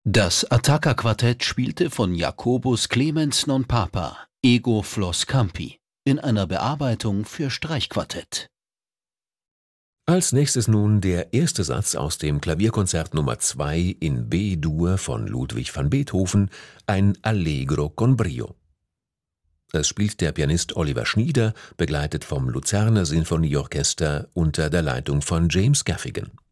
Das Attacca-Quartett spielte von Jacobus Clemens non Papa, Ego Flos Campi, in einer Bearbeitung für Streichquartett. Als nächstes nun der erste Satz aus dem Klavierkonzert Nummer 2 in B-Dur von Ludwig van Beethoven, ein Allegro con brio. Es spielt der Pianist Oliver Schnieder, begleitet vom Luzerner Sinfonieorchester unter der Leitung von James Gaffigan.